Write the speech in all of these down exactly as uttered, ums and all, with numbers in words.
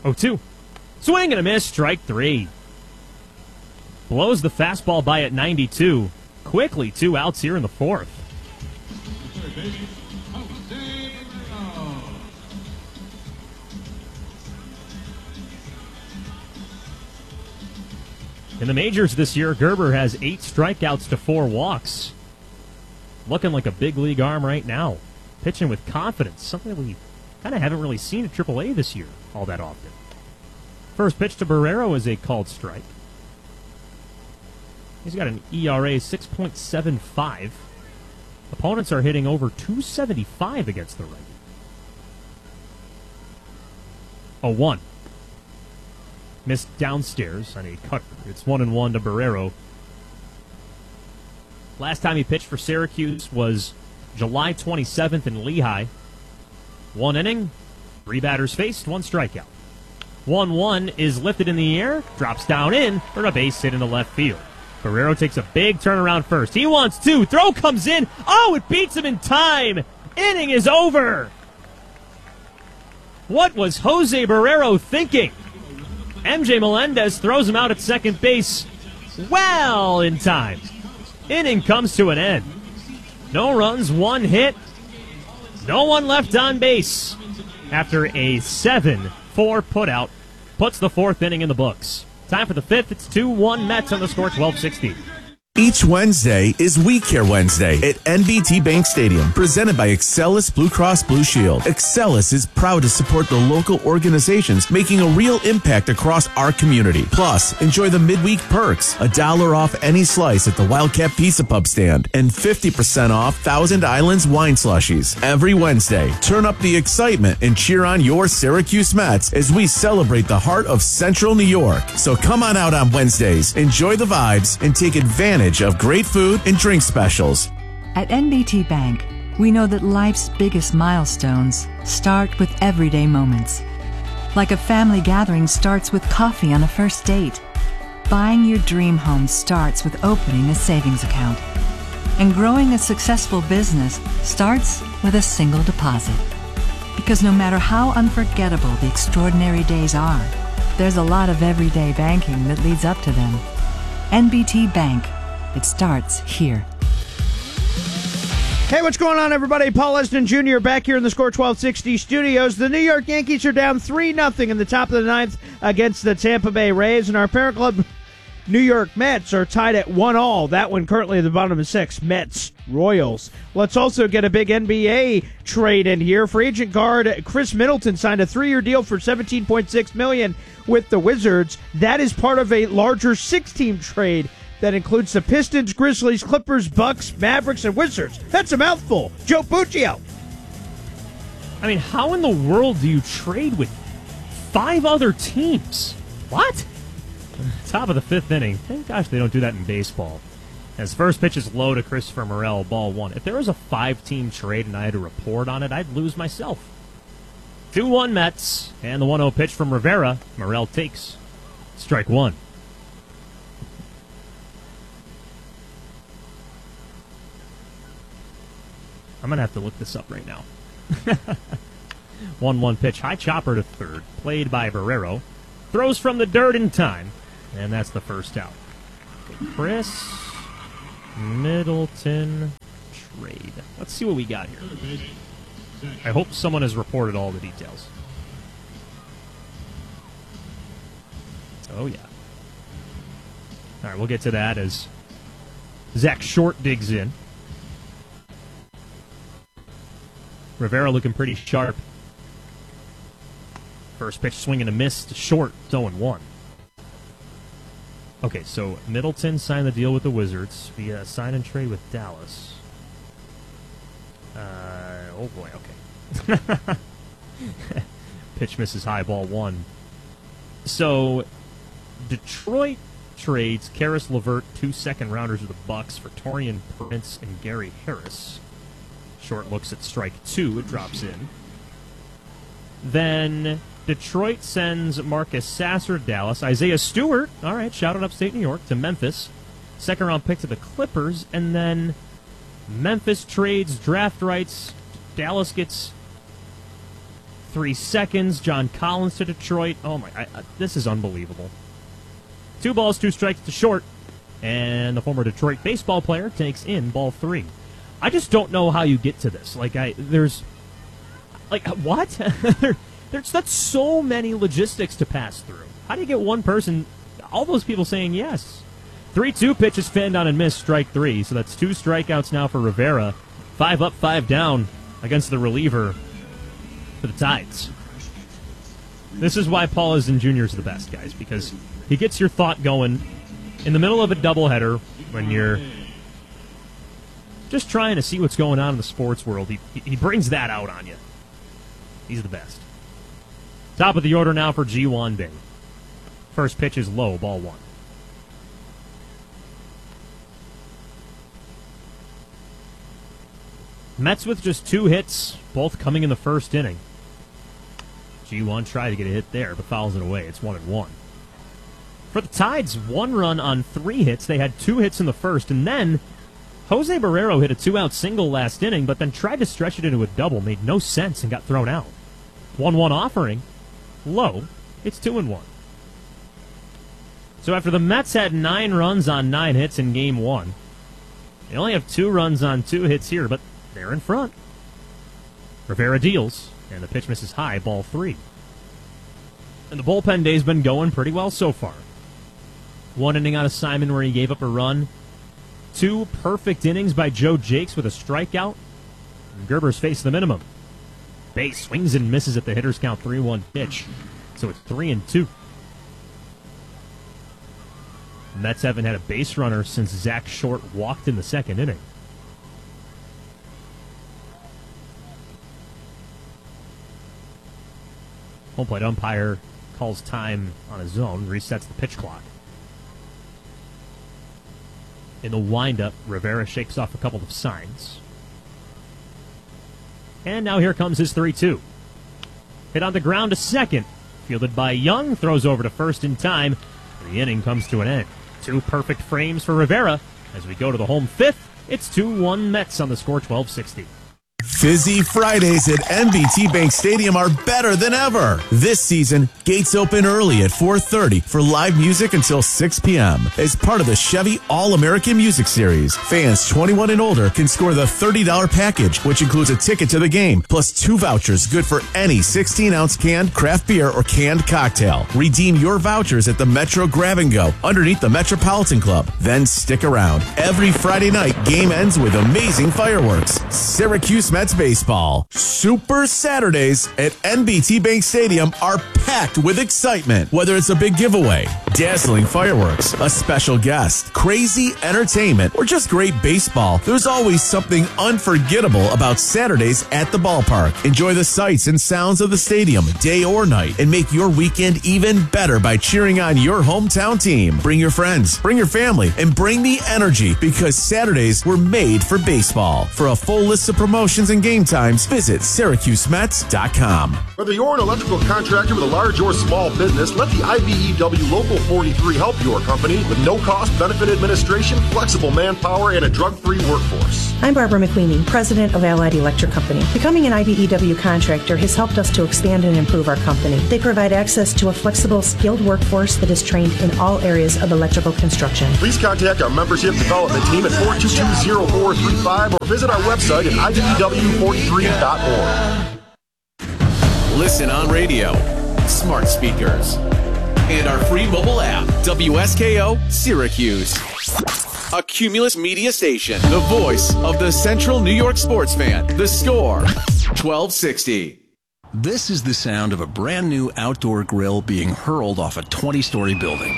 oh two. Swing and a miss, strike three. Blows the fastball by at ninety-two. Quickly, two outs here in the fourth. In the majors this year, Gerber has eight strikeouts to four walks. Looking like a big league arm right now. Pitching with confidence, something that we kind of haven't really seen at triple A this year all that often. First pitch to Barrero is a called strike. He's got an E R A six point seven five. Opponents are hitting over two seventy-five against the righty. oh one. Missed downstairs on a cutter. It's one and one to Barrero. Last time he pitched for Syracuse was July twenty-seventh in Lehigh. One inning, three batters faced, one strikeout. one one is lifted in the air, drops down in for a base hit into left field. Barrero takes a big turnaround first. He wants two. Throw comes in. Oh, it beats him in time. Inning is over. What was Jose Barrero thinking? M J Melendez throws him out at second base well in time. Inning comes to an end. No runs, one hit. No one left on base after a seven four putout. Puts the fourth inning in the books. Time for the fifth. It's two one Mets on the score, twelve sixteen. Each Wednesday is We Care Wednesday at N B T Bank Stadium, presented by Excelis Blue Cross Blue Shield. Excelis is proud to support the local organizations making a real impact across our community. Plus, enjoy the midweek perks, a dollar off any slice at the Wildcat Pizza Pub stand, and fifty percent off Thousand Islands wine slushies. Every Wednesday, turn up the excitement and cheer on your Syracuse Mets as we celebrate the heart of Central New York. So come on out on Wednesdays, enjoy the vibes, and take advantage of great food and drink specials. At N B T Bank, we know that life's biggest milestones start with everyday moments. Like a family gathering starts with coffee on a first date. Buying your dream home starts with opening a savings account. And growing a successful business starts with a single deposit. Because no matter how unforgettable the extraordinary days are, there's a lot of everyday banking that leads up to them. N B T Bank. It starts here. Hey, what's going on, everybody? Paul Eston Junior back here in the Score twelve sixty studios. The New York Yankees are down three nothing in the top of the ninth against the Tampa Bay Rays, and our parent club, New York Mets, are tied at one all. That one currently at the bottom of six. Mets, Royals. Let's also get a big N B A trade in here. Free agent guard Chris Middleton signed a three-year deal for seventeen point six million dollars with the Wizards. That is part of a larger six-team trade that includes the Pistons, Grizzlies, Clippers, Bucks, Mavericks, and Wizards. That's a mouthful. Joe Buccio. I mean, how in the world do you trade with five other teams? What? Top of the fifth inning. Thank gosh they don't do that in baseball. As first pitch is low to Christopher Morel, ball one. If there was a five-team trade and I had to report on it, I'd lose myself. two one Mets, and the one oh pitch from Rivera. Morel takes strike one. I'm going to have to look this up right now. one one pitch. High chopper to third. Played by Barrero. Throws from the dirt in time. And that's the first out. Chris Middleton trade. Let's see what we got here. I hope someone has reported all the details. Oh, yeah. All right, we'll get to that as Zach Short digs in. Rivera looking pretty sharp. First pitch swing and a miss to Short, oh and one. Okay, so Middleton signed the deal with the Wizards via sign and trade with Dallas. Uh, oh boy, okay. Pitch misses high, ball one. So Detroit trades Karis LeVert, two second rounders of the Bucks for Torian Prince and Gary Harris. Short looks at strike two. It drops in. Then Detroit sends Marcus Sasser to Dallas. Isaiah Stewart, all right, shout out upstate New York, to Memphis. Second round pick to the Clippers. And then Memphis trades draft rights. Dallas gets three seconds. John Collins to Detroit. Oh, my. I, I, this is unbelievable. Two balls, two strikes to short. And the former Detroit baseball player takes in ball three. I just don't know how you get to this. Like, I, there's, like, what? there, there's not so many logistics to pass through. How do you get one person, all those people saying yes? three two pitch is fanned on and missed, strike three. So that's two strikeouts now for Rivera. Five up, five down against the reliever for the Tides. This is why Paul Isden Junior is the best, guys, because he gets your thought going in the middle of a doubleheader when you're just trying to see what's going on in the sports world. He, he brings that out on you. He's the best. Top of the order now for Ji Hwan Bae. First pitch is low, ball one. Mets with just two hits, both coming in the first inning. Ji Hwan tried to get a hit there, but fouls it away. It's one and one. For the Tides, one run on three hits. They had two hits in the first, and then Jose Barrero hit a two-out single last inning, but then tried to stretch it into a double. Made no sense and got thrown out. one one offering. Low. It's two and one. So after the Mets had nine runs on nine hits in game one, they only have two runs on two hits here, but they're in front. Rivera deals, and the pitch misses high, ball three. And the bullpen day's been going pretty well so far. One inning out of Simon where he gave up a run. Two perfect innings by Joe Jakes with a strikeout. And Gerber's faced the minimum. Bae swings and misses at the hitter's count, three one pitch. So it's three and two. The Mets haven't had a base runner since Zach Short walked in the second inning. Home plate umpire calls time on his own, resets the pitch clock. In the windup, Rivera shakes off a couple of signs. And now here comes his three two. Hit on the ground to second. Fielded by Young, throws over to first in time. The inning comes to an end. Two perfect frames for Rivera. As we go to the home fifth, it's two one Mets on the score, twelve sixty. Fizzy Fridays at M B T Bank Stadium are better than ever. This season, gates open early at four thirty for live music until six p.m. As part of the Chevy All-American Music Series, fans twenty-one and older can score the thirty dollars package, which includes a ticket to the game, plus two vouchers good for any sixteen-ounce canned craft beer or canned cocktail. Redeem your vouchers at the Metro Grab and Go underneath the Metropolitan Club. Then stick around. Every Friday night, game ends with amazing fireworks. Syracuse Mets baseball. Super Saturdays at N B T Bank Stadium are packed with excitement. Whether it's a big giveaway, dazzling fireworks, a special guest, crazy entertainment, or just great baseball, there's always something unforgettable about Saturdays at the ballpark. Enjoy the sights and sounds of the stadium, day or night, and make your weekend even better by cheering on your hometown team. Bring your friends, bring your family, and bring the energy, because Saturdays were made for baseball. For a full list of promotions and game times, visit Syracuse Mets dot com. Whether you're an electrical contractor with a large or small business, let the I B E W Local forty-three help your company with no-cost benefit administration, flexible manpower, and a drug-free workforce. I'm Barbara McQueenie, president of Allied Electric Company. Becoming an I B E W contractor has helped us to expand and improve our company. They provide access to a flexible, skilled workforce that is trained in all areas of electrical construction. Please contact our membership development team at four two two, zero four three five or visit our website at I B E W forty-three dot org. Listen on radio, smart speakers, and our free mobile app, W S K O Syracuse. A Cumulus Media station, the voice of the Central New York sports fan. The Score, twelve sixty. This is the sound of a brand new outdoor grill being hurled off a twenty-story building.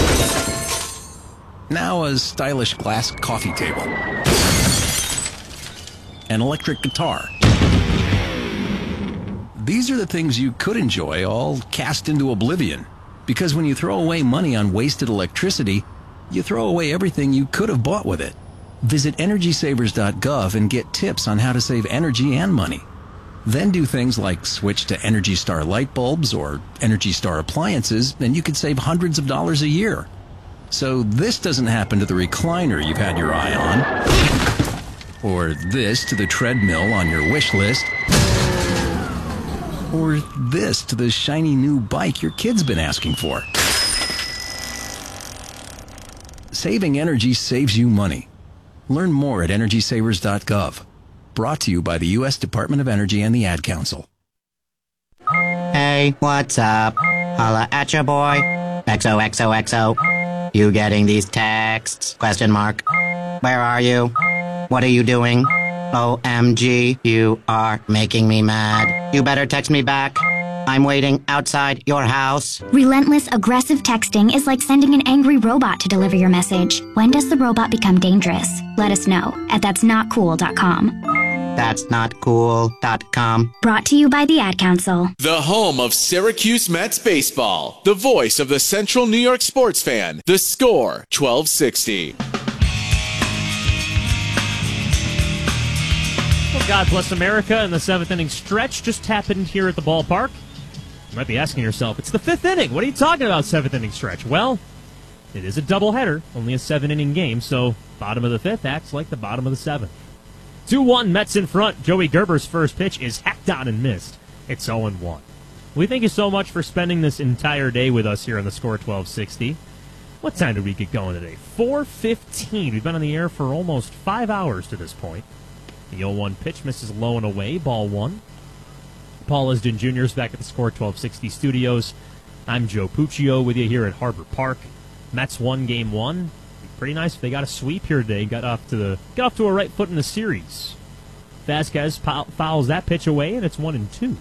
Now a stylish glass coffee table. An electric guitar. These are the things you could enjoy, all cast into oblivion. Because when you throw away money on wasted electricity, you throw away everything you could have bought with it. Visit energy savers dot gov and get tips on how to save energy and money. Then do things like switch to Energy Star light bulbs or Energy Star appliances, and you could save hundreds of dollars a year. So this doesn't happen to the recliner you've had your eye on, or this to the treadmill on your wish list. Or this to the shiny new bike your kid's been asking for. Saving energy saves you money. Learn more at energy savers dot gov. Brought to you by the U S Department of Energy and the Ad Council. Hey, what's up? Holla at ya, boy. X O X O X O. You getting these texts? Question mark. Where are you? What are you doing? O M G, you are making me mad. You better text me back. I'm waiting outside your house. Relentless, aggressive texting is like sending an angry robot to deliver your message. When does the robot become dangerous? Let us know at that's not cool dot com. That's not cool dot com. Brought to you by the Ad Council. The home of Syracuse Mets baseball. The voice of the Central New York sports fan. The Score, twelve sixty. Well, God bless America, and the seventh inning stretch just happened here at the ballpark. You might be asking yourself, it's the fifth inning. What are you talking about, seventh inning stretch? Well, it is a doubleheader, only a seven-inning game, so bottom of the fifth acts like the bottom of the seventh. two one Mets in front. Joey Gerber's first pitch is hacked on and missed. It's oh one. We thank you so much for spending this entire day with us here on the Score twelve sixty. What time did we get going today? four fifteen. We've been on the air for almost five hours to this point. The oh one pitch misses low and away, ball one. Paul Lisden Junior is back at the Score twelve sixty studios. I'm Joe Puccio with you here at Harbor Park. Mets won game one. Pretty nice if they got a sweep here today. Got off to the got off to a right foot in the series. Vasquez fouls that pitch away, and it's one and two.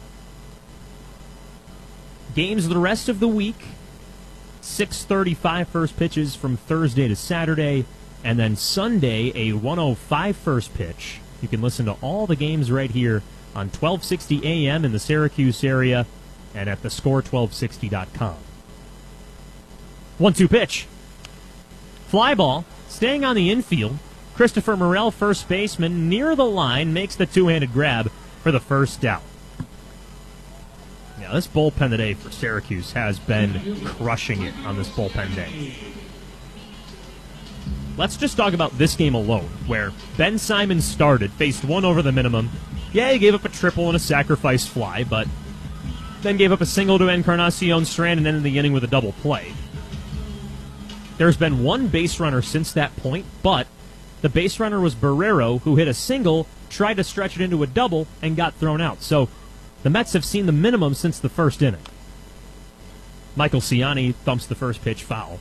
Games the rest of the week. six thirty-five first pitches from Thursday to Saturday, and then Sunday a one oh five first pitch. You can listen to all the games right here on twelve sixty A M in the Syracuse area and at the score twelve sixty dot com. one two pitch. Fly ball, staying on the infield. Christopher Morel, first baseman, near the line, makes the two-handed grab for the first out. Now, this bullpen today for Syracuse has been crushing it on this bullpen day. Let's just talk about this game alone, where Ben Simon started, faced one over the minimum. Yeah, he gave up a triple and a sacrifice fly, but then gave up a single to Encarnacion Strand and ended the inning with a double play. There's been one base runner since that point, but the base runner was Barrero, who hit a single, tried to stretch it into a double, and got thrown out. So the Mets have seen the minimum since the first inning. Michael Ciani thumps the first pitch foul.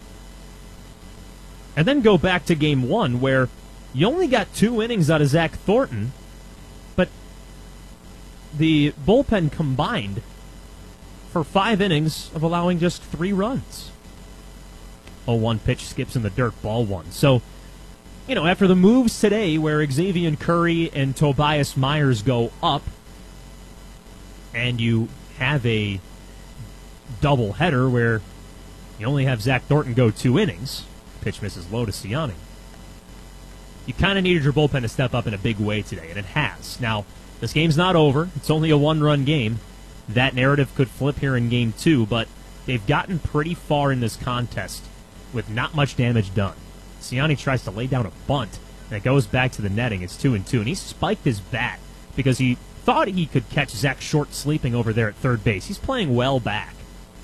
And then go back to game one, where you only got two innings out of Zach Thornton, but the bullpen combined for five innings of allowing just three runs. oh one pitch skips in the dirt, ball one. So, you know, after the moves today where Xavier Curry and Tobias Myers go up, and you have a double header where you only have Zach Thornton go two innings, pitch misses low to Ciani. You kind of needed your bullpen to step up in a big way today, and it has. Now, this game's not over. It's only a one-run game. That narrative could flip here in game two, but they've gotten pretty far in this contest with not much damage done. Ciani tries to lay down a bunt, and it goes back to the netting. It's two and two, and he spiked his bat because he thought he could catch Zach Short sleeping over there at third base. He's playing well back.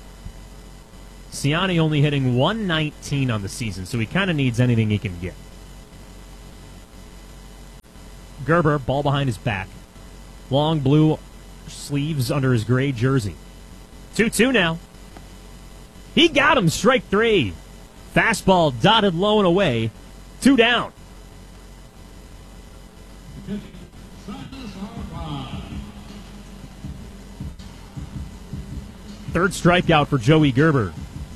Ciani only hitting one nineteen on the season, so he kind of needs anything he can get. Gerber, ball behind his back. Long blue sleeves under his gray jersey. two two now. He got him, strike three. Fastball dotted low and away. Two down. Third strikeout for Joey Gerber.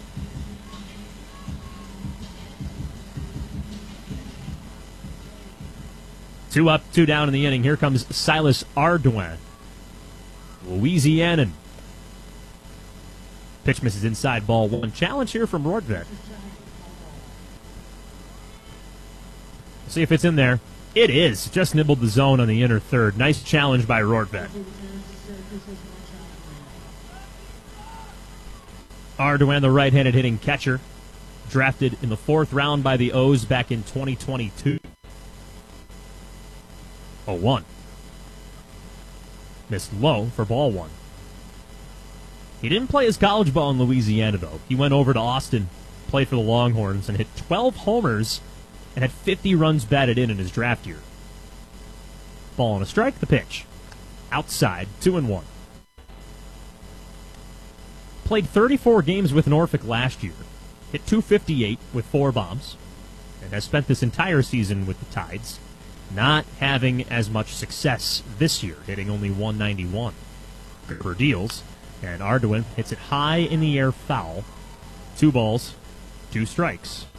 Two up, two down in the inning. Here comes Silas Ardoin. Louisianan. Pitch misses inside, ball one. Challenge here from Rortvedt. See if it's in there. It is. Just nibbled the zone on the inner third. Nice challenge by Rortvedt. Ardoin, the right-handed hitting catcher, drafted in the fourth round by the O's back in twenty twenty-two. oh one. Missed low for ball one. He didn't play his college ball in Louisiana, though. He went over to Austin, played for the Longhorns, and hit twelve homers and had fifty runs batted in in his draft year. Ball and a strike, the pitch. Outside, two and one. Played thirty-four games with Norfolk last year. Hit two fifty-eight with four bombs. And has spent this entire season with the Tides, not having as much success this year, hitting only one ninety-one. Gerber deals, and Arduin hits it high in the air foul. Two balls, two strikes.